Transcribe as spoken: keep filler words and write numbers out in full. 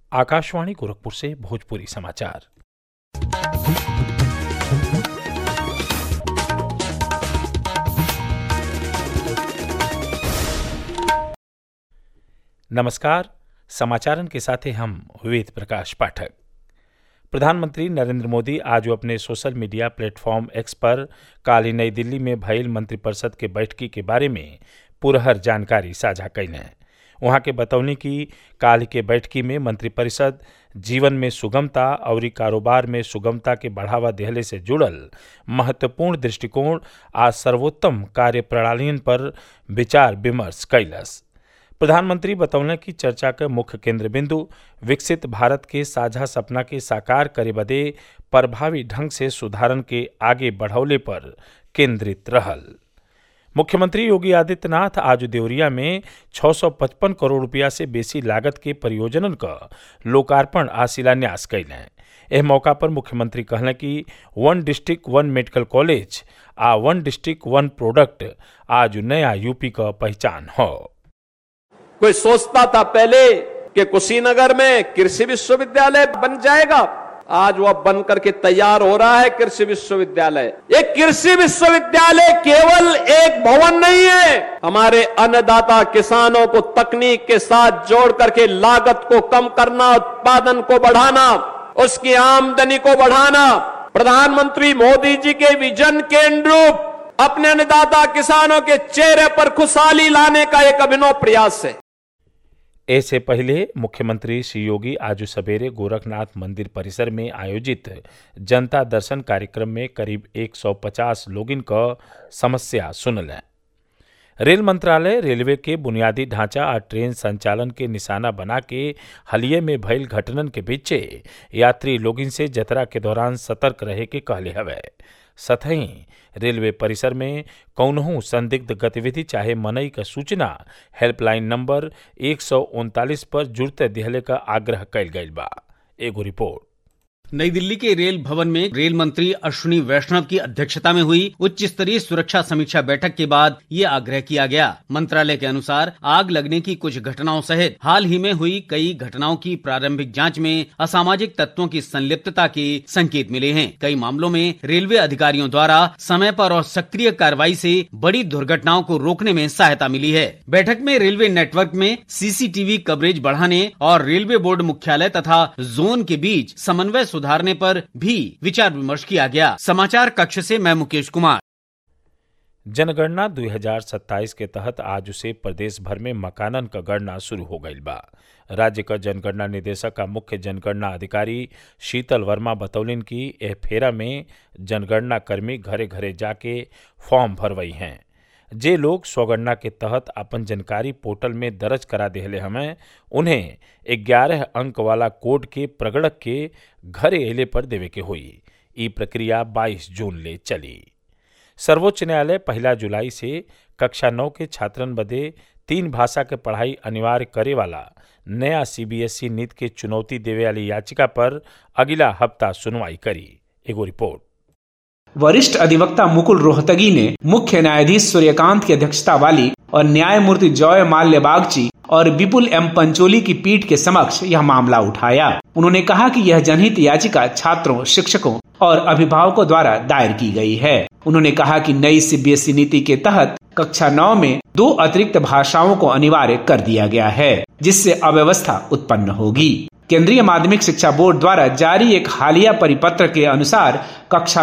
आकाशवाणी गोरखपुर से भोजपुरी समाचार। नमस्कार, समाचारन के साथ हम वेद प्रकाश पाठक। प्रधानमंत्री नरेंद्र मोदी आज अपने सोशल मीडिया प्लेटफॉर्म एक्स पर काल नई दिल्ली में भइल मंत्रिपरिषद के बैठकी के बारे में पुरहर जानकारी साझा कैले। वहां के बतौनी कि काल के बैठकी में मंत्रिपरिषद जीवन में सुगमता और कारोबार में सुगमता के बढ़ावा देहले से जुड़ल महत्वपूर्ण दृष्टिकोण आ सर्वोत्तम कार्य प्रणालियन पर विचार विमर्श कैलस। प्रधानमंत्री बतौले कि चर्चा का मुख्य केंद्र बिंदु विकसित भारत के साझा सपना के साकार करे बदे प्रभावी ढंग से सुधारन के आगे बढ़ौले पर केंद्रित रहल। मुख्यमंत्री योगी आदित्यनाथ आज देवरिया में छह सौ पचपन करोड़ रुपया से बेसी लागत के परियोजनन का लोकार्पण आ शिलान्यास कैले। एह मौका पर मुख्यमंत्री कहले कि वन डिस्ट्रिक्ट वन मेडिकल कॉलेज आ वन डिस्ट्रिक्ट वन प्रोडक्ट आज नया यूपी का पहचान हो। कोई सोचता था पहले कि कुशीनगर में कृषि विश्वविद्यालय बन जाएगा, आज वह बन करके तैयार हो रहा है कृषि विश्वविद्यालय। ये कृषि विश्वविद्यालय केवल एक भवन नहीं है, हमारे अन्नदाता किसानों को तकनीक के साथ जोड़ करके लागत को कम करना, उत्पादन को बढ़ाना, उसकी आमदनी को बढ़ाना, प्रधानमंत्री मोदी जी के विजन के अनुरूप अपने अन्नदाता किसानों के चेहरे पर खुशहाली लाने का एक अभिनव प्रयास है। ऐसे पहले मुख्यमंत्री श्री योगी आज सवेरे गोरखनाथ मंदिर परिसर में आयोजित जनता दर्शन कार्यक्रम में करीब एक सौ पचास लोगन का समस्या सुनल। रेल मंत्रालय रेलवे के बुनियादी ढांचा और ट्रेन संचालन के निशाना बना के हालिये में भइल घटनन के बीचे यात्री लोगन से यात्रा के दौरान सतर्क रहे के कहले हवे। सतही रेलवे परिसर में कौनहू संदिग्ध गतिविधि चाहे मनई का सूचना हेल्पलाइन नंबर एक सौ उनतालीस पर जुड़ते दिहले का आग्रह कैल गई बा। एगो रिपोर्ट। नई दिल्ली के रेल भवन में रेल मंत्री अश्विनी वैष्णव की अध्यक्षता में हुई उच्च स्तरीय सुरक्षा समीक्षा बैठक के बाद ये आग्रह किया गया। मंत्रालय के अनुसार आग लगने की कुछ घटनाओं सहित हाल ही में हुई कई घटनाओं की प्रारंभिक जांच में असामाजिक तत्वों की संलिप्तता के संकेत मिले हैं। कई मामलों में रेलवे अधिकारियों द्वारा समय पर और सक्रिय कार्रवाई से बड़ी दुर्घटनाओं को रोकने में सहायता मिली है। बैठक में रेलवे नेटवर्क में सीसीटीवी कवरेज बढ़ाने और रेलवे बोर्ड मुख्यालय तथा जोन के बीच समन्वय सुधारने पर भी विचार विमर्श किया गया। समाचार कक्ष से मैं मुकेश कुमार। जनगणना दो हज़ार सत्ताईस के तहत आज से प्रदेश भर में मकानन का गणना शुरू हो गई बा। राज्य का जनगणना निदेशक का मुख्य जनगणना अधिकारी शीतल वर्मा बतौलिन की एह फेरा में जनगणना कर्मी घरे घरे जाके फॉर्म भरवई हैं। जे लोग स्वगणना के तहत अपन जानकारी पोर्टल में दर्ज करा देहले हमें उन्हें ग्यारह अंक वाला कोड के प्रगड़क के घरे अले पर देवे के हुई। ई प्रक्रिया बाईस जून ले चली। सर्वोच्च न्यायालय पहला जुलाई से कक्षा नौ के छात्रन बदे तीन भाषा के पढ़ाई अनिवार्य करे वाला नया सीबीएसई नीति के चुनौती देवे वाली याचिका पर अगला हफ्ता सुनवाई करी। एगो रिपोर्ट। वरिष्ठ अधिवक्ता मुकुल रोहतगी ने मुख्य न्यायाधीश सूर्यकांत की अध्यक्षता वाली और न्यायमूर्ति जॉय माल्य बागची और विपुल एम पंचोली की पीठ के समक्ष यह मामला उठाया। उन्होंने कहा कि यह जनहित याचिका छात्रों, शिक्षकों और अभिभावकों द्वारा दायर की गई है। उन्होंने कहा कि नई सीबीएसई नीति के तहत कक्षा नौ में दो अतिरिक्त भाषाओं को अनिवार्य कर दिया गया है, जिससे अव्यवस्था उत्पन्न होगी। केंद्रीय माध्यमिक शिक्षा बोर्ड द्वारा जारी एक हालिया परिपत्र के अनुसार कक्षा